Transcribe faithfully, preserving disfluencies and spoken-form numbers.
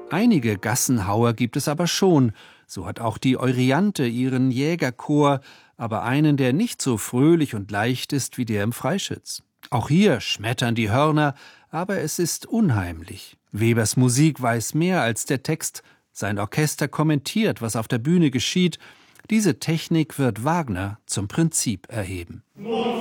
Einige Gassenhauer gibt es aber schon. So hat auch die Euryanthe ihren Jägerchor, aber einen, der nicht so fröhlich und leicht ist wie der im Freischütz. Auch hier schmettern die Hörner, aber es ist unheimlich. Webers Musik weiß mehr als der Text. Sein Orchester kommentiert, was auf der Bühne geschieht. Diese Technik wird Wagner zum Prinzip erheben.